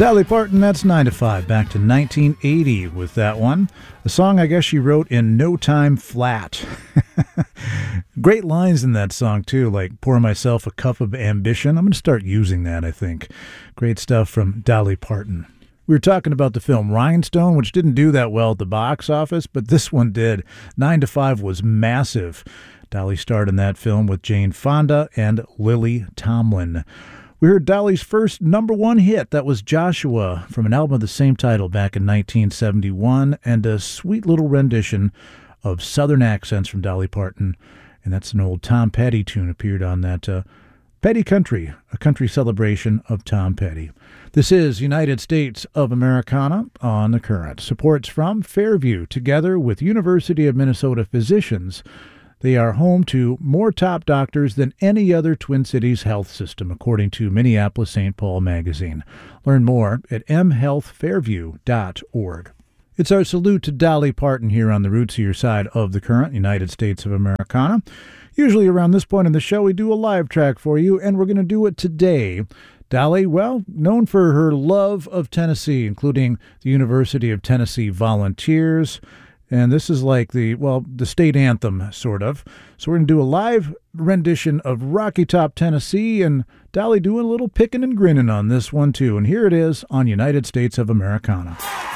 Dolly Parton, that's 9 to 5, back to 1980 with that one. A song I guess she wrote in no time flat. Great lines in that song, too, like pour myself a cup of ambition. I'm going to start using that, I think. Great stuff from Dolly Parton. We were talking about the film Rhinestone, which didn't do that well at the box office, but this one did. 9 to 5 was massive. Dolly starred in that film with Jane Fonda and Lily Tomlin. We heard Dolly's first number one hit. That was Joshua from an album of the same title back in 1971, and a sweet little rendition of Southern accents from Dolly Parton. And that's an old Tom Petty tune, appeared on that Petty Country, a country celebration of Tom Petty. This is United States of Americana on the Current. Supports from Fairview, together with University of Minnesota physicians. They are home to more top doctors than any other Twin Cities health system, according to Minneapolis-St. Paul magazine. Learn more at mhealthfairview.org. It's our salute to Dolly Parton here on the Roots of Your Side of the Current, United States of Americana. Usually around this point in the show, we do a live track for you, and we're going to do it today. Dolly, well, known for her love of Tennessee, including the University of Tennessee Volunteers. And this is like the state anthem, sort of. So we're going to do a live rendition of Rocky Top, Tennessee, and Dolly doing a little picking and grinning on this one, too. And here it is on United States of Americana.